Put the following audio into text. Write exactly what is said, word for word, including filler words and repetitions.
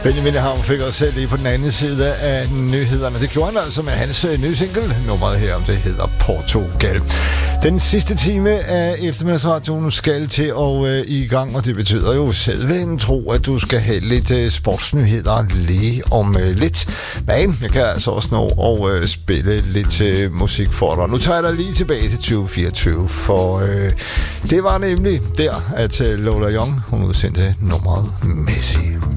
Benjamin Hav fik os selv lige på den anden side af nyhederne. Det gjorde han altså med hans nye single. Nummeret her, det hedder Portugal. Den sidste time af eftermiddagsradioen skal til at øh, i gang, og det betyder jo selvvægen tro, at du skal have lidt øh, sportsnyheder lige om øh, lidt. Men jeg kan altså også nå at øh, spille lidt øh, musik for dig. Nu tager jeg dig lige tilbage til tyve fireogtyve, for øh, det var nemlig der, at øh, Lola Young, hun udsendte nummeret Messi.